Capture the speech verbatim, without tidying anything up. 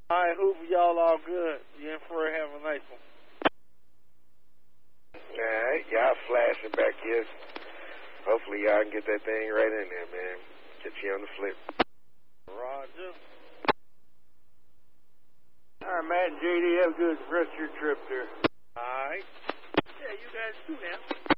All right, Hoover, y'all all good. You and Fred have a nice one. All right, y'all flashing back here. Hopefully y'all can get that thing right in there, man. Get you on the flip. Roger. All right, Matt and J D, have a good rest of your trip there. All right. Yeah, you guys too now.